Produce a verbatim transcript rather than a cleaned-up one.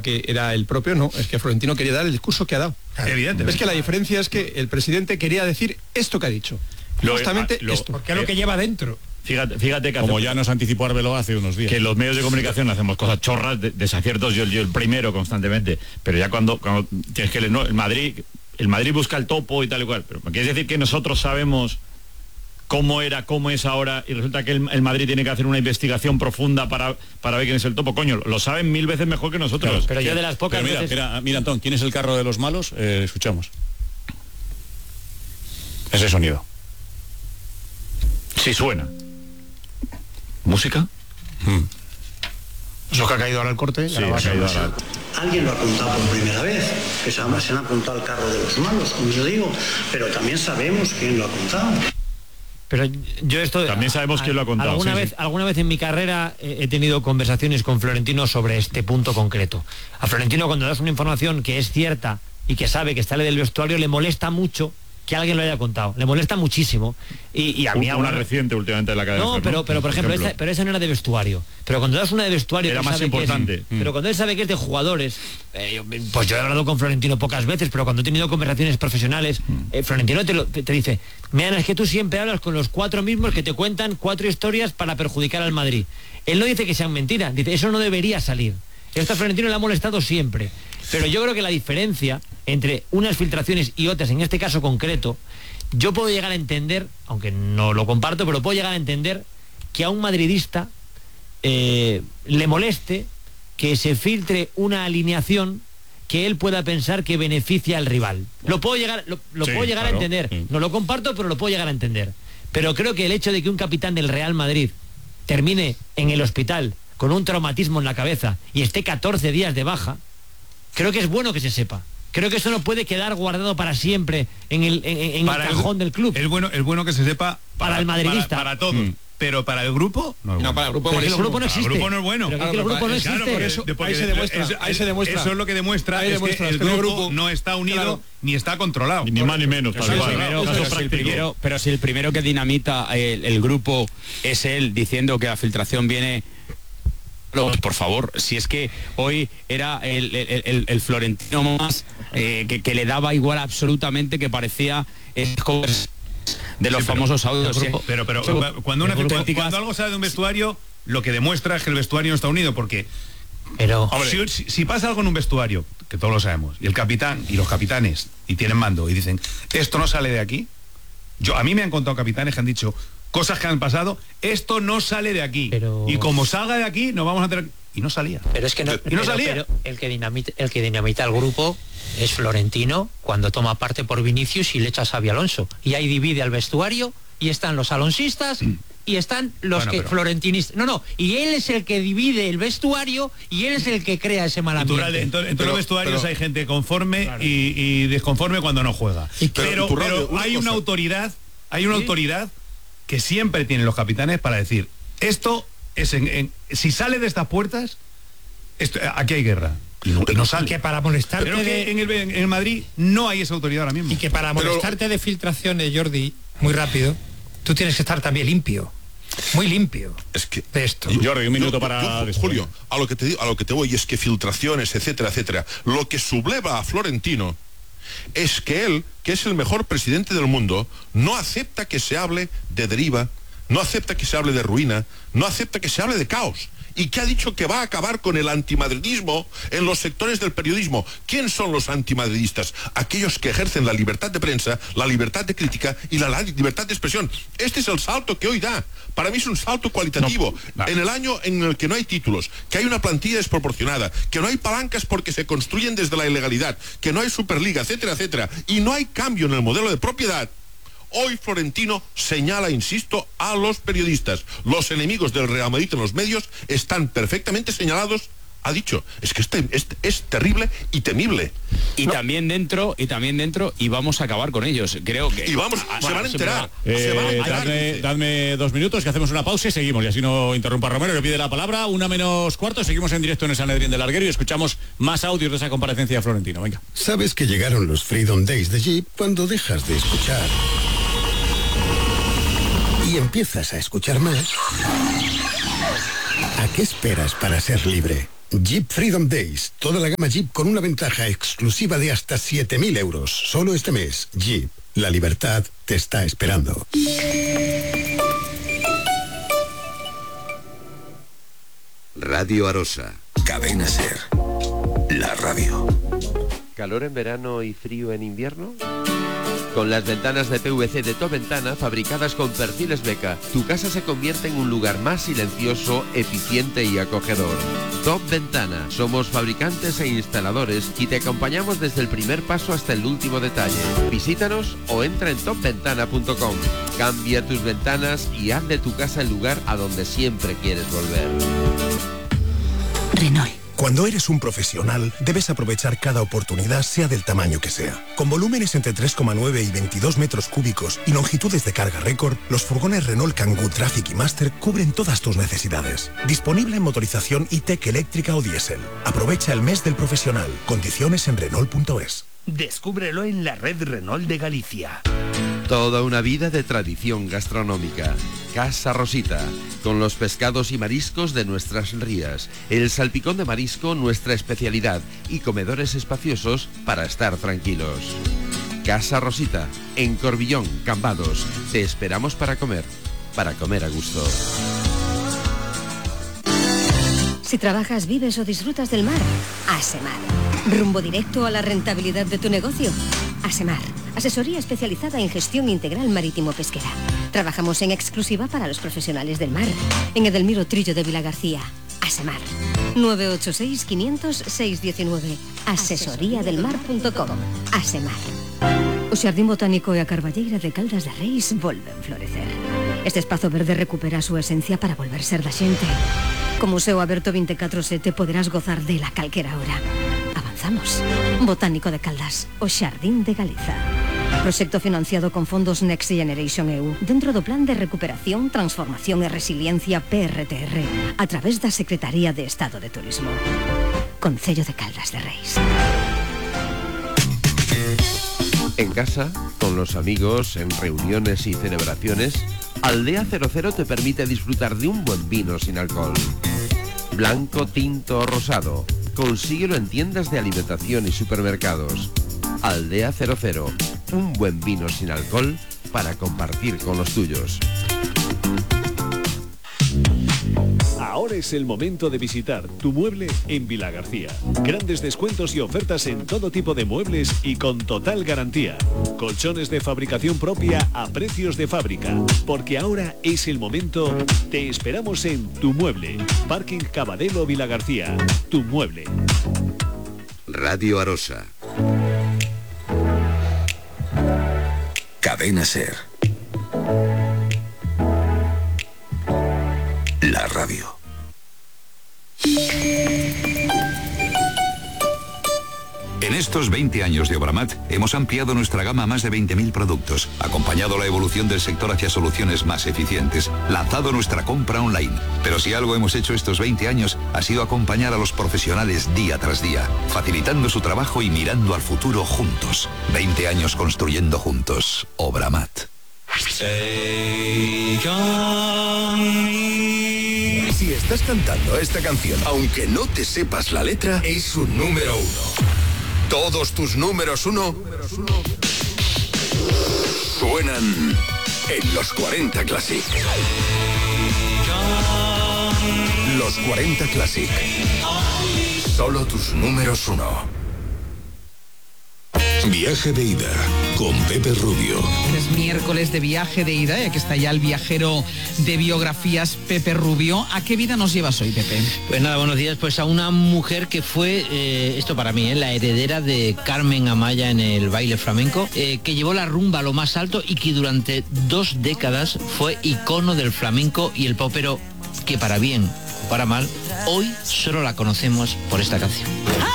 que era el propio, no, es que Florentino quería dar el discurso que ha dado. Evidentemente. Es que la diferencia es que el presidente quería decir esto que ha dicho. Lo- Justamente lo- esto. Porque es lo que lleva dentro. Fíjate, fíjate que Como hace- ya nos anticipó Arbeloa hace unos días. que los medios de comunicación hacemos cosas chorras, de- desaciertos, yo, yo el primero constantemente, pero ya cuando, cuando tienes que leer, no, el Madrid, el Madrid busca el topo y tal y cual, pero ¿me quieres decir que nosotros sabemos cómo era, cómo es ahora, y resulta que el, el Madrid tiene que hacer una investigación profunda para, para ver quién es el topo? Coño, lo saben mil veces mejor que nosotros. Claro, Pero yo de las pocas Pero mira, veces... mira, mira, Antón, ¿quién es el carro de los malos? Eh, escuchamos. Ese sonido. Sí suena. ¿Música? Eso que ha caído ahora el corte. Sí, ha caído ahora. Alguien lo ha contado por primera vez, que se han, se han apuntado al carro de los malos, como yo digo, pero también sabemos quién lo ha contado. Pero yo esto... También sabemos quién lo ha contado, Alguna sí, vez, sí. alguna vez en mi carrera eh, he tenido conversaciones con Florentino sobre este punto concreto. A Florentino, cuando das una información que es cierta y que sabe que sale del vestuario, le molesta mucho que alguien lo haya contado. Le molesta muchísimo. Y, y a mí... Una alguna- reciente últimamente de la cadena. No, pero, pero por ejemplo, esa, pero esa no era de vestuario. Pero cuando das una de vestuario... Era que más sabe que es- importante. pero cuando él sabe que es de jugadores, eh, yo- pues yo he hablado con Florentino pocas veces, pero cuando he tenido conversaciones profesionales, eh, Florentino te, lo- te, te dice, mira, es que tú siempre hablas con los cuatro mismos que te cuentan cuatro historias para perjudicar al Madrid. Él no dice que sean mentiras, dice, eso no debería salir. Esto a Florentino le ha molestado siempre. Pero yo creo que la diferencia entre unas filtraciones y otras, en este caso concreto, yo puedo llegar a entender, aunque no lo comparto, pero puedo llegar a entender que a un madridista eh, le moleste que se filtre una alineación que él pueda pensar que beneficia al rival. Lo puedo llegar, lo, lo Sí, puedo llegar claro. a entender. Sí. No lo comparto, pero lo puedo llegar a entender. Pero creo que el hecho de que un capitán del Real Madrid termine en el hospital con un traumatismo en la cabeza y esté catorce días de baja, creo que es bueno que se sepa. Creo que eso no puede quedar guardado para siempre en el, en, en el Para el- cajón del club. Es bueno, es bueno que se sepa Para el madridista. Para, para todos. Mm. Pero para el grupo, no es No, bueno. para el grupo Pero que el buenísimo. grupo no Para el existe. grupo no es bueno. Pero que Claro, el grupo no claro, existe. Claro, por eso, De- porque ahí se demuestra, eso- ahí se demuestra. Eso es lo que demuestra, Ahí es demuestra, que el es que no hay grupo, grupo. no está unido Claro. ni está controlado. Ni más ni menos, tal Eso es, cual. primero, Caso pero si el práctico. Primero, pero si el primero que dinamita el, el grupo es él diciendo que la filtración viene... Por favor, si es que hoy era el, el- el- el Florentino más eh, que, que le daba igual absolutamente, que parecía eh, de los Sí, pero- famosos audios. Pero, pero, pero cuando, una, el grupo cuando, Anticas- cuando algo sale de un vestuario, lo que demuestra es que el vestuario no está unido, porque Pero si, si- si pasa algo en un vestuario, que todos lo sabemos, y el capitán y los capitanes y tienen mando y dicen, esto no sale de aquí, yo a mí me han contado capitanes que han dicho cosas que han pasado, esto no sale de aquí, Pero- y como salga de aquí nos vamos a tener... Y no salía. Pero es que no, Y no pero- salía. pero el que dinamita, el que dinamita el grupo es Florentino cuando toma parte por Vinicius y le echa a Xabi Alonso. Y ahí divide al vestuario y están los alonsistas y están los Bueno, que pero- florentinistas. No, no, y él es el que divide el vestuario y él es el que crea ese mal Iturralde, ambiente. en, to- en todos Pero- los vestuarios pero- hay gente conforme y, y desconforme cuando no juega. Pero, Pero, Iturralde, pero una hay cosa. una autoridad, hay una autoridad que siempre tienen los capitanes para decir, esto es en, en- si sale de estas puertas, esto- aquí hay guerra. Y no, y no sale. y que para molestarte Pero es que de, en el, en el Madrid no hay esa autoridad ahora mismo. y que para Pero- molestarte de filtraciones, Jordi, muy rápido, tú tienes que estar también limpio, muy limpio Es que de esto. Jordi, un minuto Yo- para yo, después. Julio, a lo que te digo, a lo que te voy es que filtraciones, etcétera, etcétera. Lo que subleva a Florentino es que él, que es el mejor presidente del mundo, no acepta que se hable de deriva, no acepta que se hable de ruina, no acepta que se hable de caos. Y que ha dicho que va a acabar con el antimadridismo en los sectores del periodismo. ¿Quién son los antimadridistas? Aquellos que ejercen la libertad de prensa, la libertad de crítica y la, la libertad de expresión. Este es el salto que hoy da. Para mí es un salto cualitativo. No, no. En el año en el que no hay títulos, que hay una plantilla desproporcionada, que no hay palancas porque se construyen desde la ilegalidad, que no hay Superliga, etcétera, etcétera, y no hay cambio en el modelo de propiedad. Hoy Florentino señala, insisto, a los periodistas. Los enemigos del Real Madrid en los medios están perfectamente señalados. Ha dicho, es que este, este es terrible y temible. Y también dentro, y también dentro, y vamos a acabar con ellos. Creo que... Y vamos, Ah, se bueno, van a sí, enterar. pero- se van a Eh, enterar, dadme, dice. dadme dos minutos, que hacemos una pausa y seguimos. Y así no interrumpa Romero, que pide la palabra. Una menos cuarto, seguimos en directo en el Sanedrín del Larguero y escuchamos más audios de esa comparecencia de Florentino. Venga. Sabes que llegaron los Freedom Days de Jeep cuando dejas de escuchar y empiezas a escuchar más. ¿A qué esperas para ser libre? Jeep Freedom Days. Toda la gama Jeep con una ventaja exclusiva de hasta siete mil euros. Solo este mes. Jeep. La libertad te está esperando. Radio Arosa. Cadena Ser. La radio. ¿Calor en verano y frío en invierno? Con las ventanas de P V C de Top Ventana, fabricadas con perfiles Beca, tu casa se convierte en un lugar más silencioso, eficiente y acogedor. Top Ventana. Somos fabricantes e instaladores y te acompañamos desde el primer paso hasta el último detalle. Visítanos o entra en top ventana punto com. Cambia tus ventanas y haz de tu casa el lugar a donde siempre quieres volver. Renault. Cuando eres un profesional, debes aprovechar cada oportunidad, sea del tamaño que sea. Con volúmenes entre tres coma nueve y veintidós metros cúbicos y longitudes de carga récord, los furgones Renault Kangoo Traffic y Master cubren todas tus necesidades. Disponible en motorización E-Tech eléctrica o diésel. Aprovecha el mes del profesional. Condiciones en Renault punto es. Descúbrelo en la red Renault de Galicia. Toda una vida de tradición gastronómica. Casa Rosita, con los pescados y mariscos de nuestras rías, el salpicón de marisco nuestra especialidad y comedores espaciosos para estar tranquilos. Casa Rosita, en Corbillón, Cambados. Te esperamos para comer, para comer a gusto. Si trabajas, vives o disfrutas del mar, Asemar. Rumbo directo a la rentabilidad de tu negocio. Asemar, asesoría especializada en gestión integral marítimo-pesquera. Trabajamos en exclusiva para los profesionales del mar. En Edelmiro Trillo de Vilagarcía. Asemar. nueve ocho seis, quinientos, seiscientos diecinueve. asesoría del mar punto com. Asemar. O Xardín Botánico e a Carballeira de Caldas de Reis volven florecer. Este espazo verde recupera a súa esencia para volver ser da xente. Co Museo aberto veinticuatro sete poderás gozar dela calquera hora. Avanzamos. Botánico de Caldas, o Xardín de Galiza. Proxecto financiado con fondos Next Generation E U dentro do Plan de Recuperación, Transformación e Resiliencia P R T R a través da Secretaría de Estado de Turismo. Concello de Caldas de Reis. En casa, con los amigos, en reuniones y celebraciones, Aldea cero cero te permite disfrutar de un buen vino sin alcohol. Blanco, tinto o rosado. Consíguelo en tiendas de alimentación y supermercados. Aldea cero cero. Un buen vino sin alcohol para compartir con los tuyos. Ahora es el momento de visitar Tu Mueble en Vilagarcía. Grandes descuentos y ofertas en todo tipo de muebles y con total garantía. Colchones de fabricación propia a precios de fábrica. Porque ahora es el momento. Te esperamos en Tu Mueble. Parking Cabadelo Vilagarcía. Tu Mueble. Radio Arosa. Cadena Ser. La radio. En estos veinte años de Obramat hemos ampliado nuestra gama a más de veinte mil productos, acompañado la evolución del sector hacia soluciones más eficientes, lanzado nuestra compra online. Pero si algo hemos hecho estos veinte años ha sido acompañar a los profesionales día tras día, facilitando su trabajo y mirando al futuro juntos. veinte años construyendo juntos. Obramat. Si estás cantando esta canción, aunque no te sepas la letra, es un número uno. Todos tus números uno suenan en los cuarenta Classic. Los cuarenta Classic. Solo tus números uno. Viaje de ida con Pepe Rubio. Es miércoles de viaje de ida, y aquí está ya el viajero de biografías, Pepe Rubio. ¿A qué vida nos llevas hoy, Pepe? Pues nada, buenos días. Pues a una mujer que fue, eh, esto para mí, eh, la heredera de Carmen Amaya en el baile flamenco, eh, que llevó la rumba a lo más alto y que durante dos décadas fue icono del flamenco y el popero, que para bien o para mal, hoy solo la conocemos por esta canción.